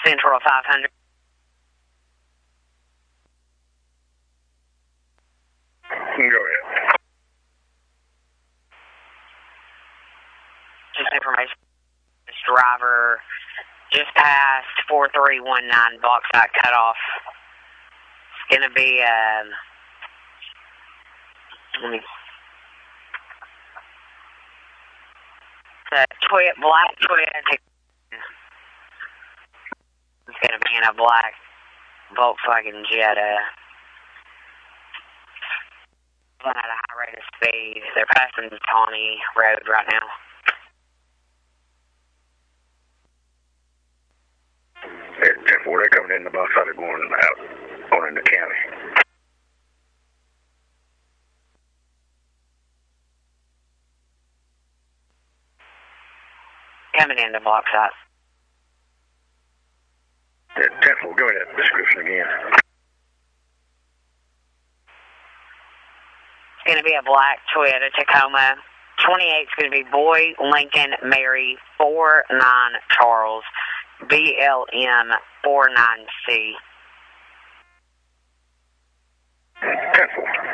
Central 500. Go ahead. Just information. This driver just passed 4319 block site cutoff. It's going to be, black Toyota. It's going to be in a black Volkswagen Jetta. At a high rate of speed. They're passing the Tawny Road right now. At 10-4, they're coming in the bus side, going out on in the county. Coming in the block side. At 10-4, give me that description again. It's going to be a black Toyota Tacoma. 28 is going to be Boy Lincoln Mary 49 Charles BLM 49C. 10-4.